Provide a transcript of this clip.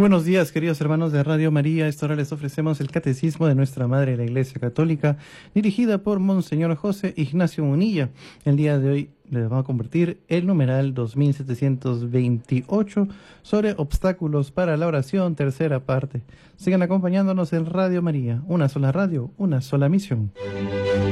buenos días, queridos hermanos de Radio María. Esta hora les ofrecemos el Catecismo de nuestra Madre, la Iglesia Católica, dirigida por Monseñor José Ignacio Munilla. El día de hoy les vamos a compartir el numeral 2728 sobre obstáculos para la oración, tercera parte. Sigan acompañándonos en Radio María, una sola radio, una sola misión.